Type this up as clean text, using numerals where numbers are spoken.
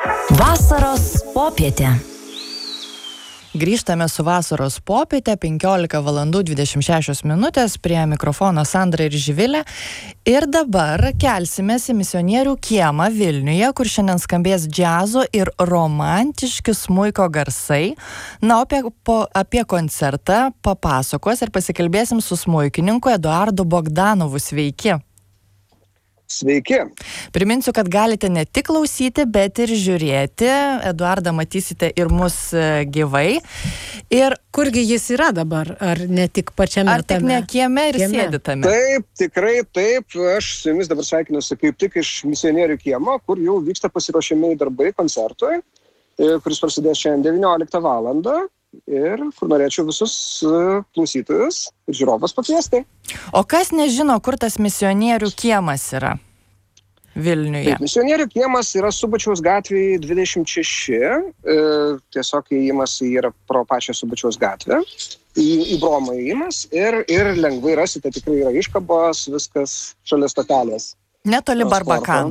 Vasaros popietė. Grįžtame su vasaros popietė, 15:26 prie mikrofono Sandra ir Živilė. Ir dabar kelsimės į Misionierių kiemą Vilniuje, kur šiandien skambės džiazo ir romantiški smuiko garsai. Na, apie koncertą papasakos ir pasikalbėsim su smuikininku Eduardu Bogdanovu. Sveiki. Sveiki. Priminsiu, kad galite ne tik klausyti, bet ir žiūrėti. Eduardą matysite ir mus gyvai. Ir kurgi jis yra dabar? Ar ne tik pačiame ar tik ne kieme ir sėdi tame? Taip, tikrai taip. Aš su jumis dabar sveikinuosi kaip tik iš Misionierių kiemo, kur jau vyksta pasiruošiamieji darbai koncertui, kuris prasidės šiandien 19 valandą. Ir kur norėčiau visus klausytojus ir žiūrovus pakviesti. O kas nežino, kur tas Misionierių kiemas yra Vilniuje? Taip, Misionierių kiemas yra Subačiaus gatvėje 26. Tiesiog įėjimas yra pro pačią Subačiaus gatvę. Į Bromą įėjimas ir lengvai rasite, tikrai yra iškabos, viskas šalia stotelės. Netoli Barbakanų.